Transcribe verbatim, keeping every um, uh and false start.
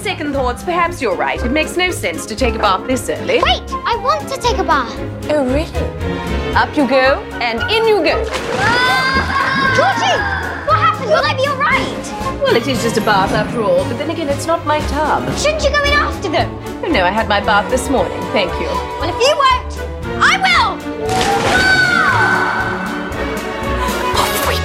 second thoughts, perhaps you're right. It makes no sense to take a bath this early. Wait, I want to take a bath. Oh, really? Up you go, and in you go. Ah! Georgie, what happened? Will I be all right? Well, it is just a bath after all, but then again, it's not my tub. Shouldn't you go in after them? Oh, no, I had my bath this morning. Thank you. Well, if you won't, I will! Ah!